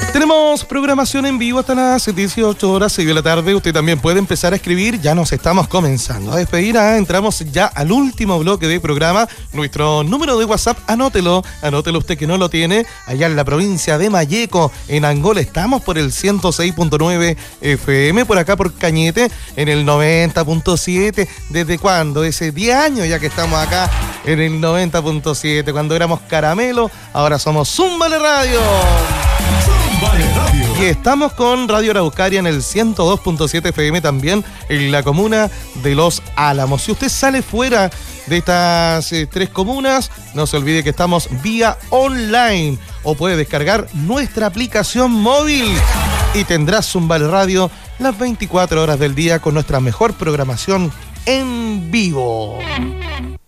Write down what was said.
Tenemos programación en vivo hasta las 18 horas, 6 de la tarde. Usted también puede empezar a escribir. Ya nos estamos comenzando a despedir. Entramos ya al último bloque de programa. Nuestro número de WhatsApp, anótelo usted que no lo tiene. Allá en la provincia de Malleco, en Angola, estamos por el 106.9 FM. Por acá por Cañete, en el 90.7. ¿Desde cuándo? Hace 10 años ya que estamos acá en el 90.7. Cuando éramos Caramelo, ahora somos Zúmbale Radio. Y estamos con Radio Araucaria en el 102.7 FM también en la comuna de Los Álamos. Si usted sale fuera de estas tres comunas, no se olvide que estamos vía online o puede descargar nuestra aplicación móvil y tendrá Zúmbale Radio las 24 horas del día con nuestra mejor programación en vivo.